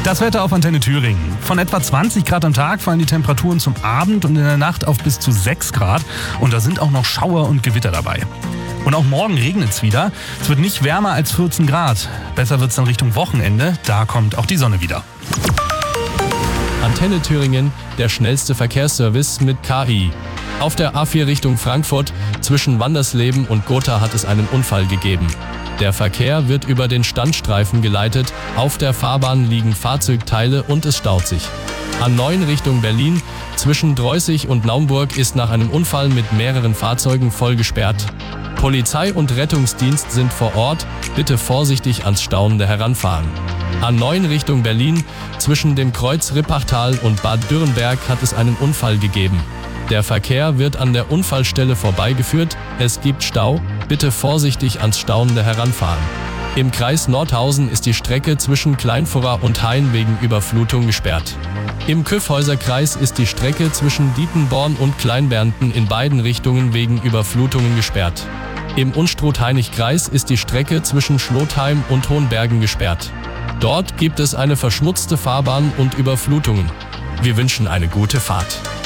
Das Wetter auf Antenne Thüringen. Von etwa 20 Grad am Tag fallen die Temperaturen zum Abend und in der Nacht auf bis zu 6 Grad. Und da sind auch noch Schauer und Gewitter dabei. Und auch morgen regnet es wieder. Es wird nicht wärmer als 14 Grad. Besser wird es dann Richtung Wochenende. Da kommt auch die Sonne wieder. Antenne Thüringen, der schnellste Verkehrsservice mit KI. Auf der A4 Richtung Frankfurt zwischen Wandersleben und Gotha hat es einen Unfall gegeben. Der Verkehr wird über den Standstreifen geleitet, auf der Fahrbahn liegen Fahrzeugteile und es staut sich. A9 Richtung Berlin zwischen Dreußig und Naumburg ist nach einem Unfall mit mehreren Fahrzeugen voll gesperrt. Polizei und Rettungsdienst sind vor Ort, bitte vorsichtig ans Staunende heranfahren. A9 Richtung Berlin zwischen dem Kreuz Rippachtal und Bad Dürrenberg hat es einen Unfall gegeben. Der Verkehr wird an der Unfallstelle vorbeigeführt, es gibt Stau, bitte vorsichtig ans Staunende heranfahren. Im Kreis Nordhausen ist die Strecke zwischen Kleinfurra und Hain wegen Überflutung gesperrt. Im Kyffhäuserkreis ist die Strecke zwischen Dietenborn und Kleinbernten in beiden Richtungen wegen Überflutungen gesperrt. Im Unstrut-Hainich-Kreis ist die Strecke zwischen Schlotheim und Hohenbergen gesperrt. Dort gibt es eine verschmutzte Fahrbahn und Überflutungen. Wir wünschen eine gute Fahrt.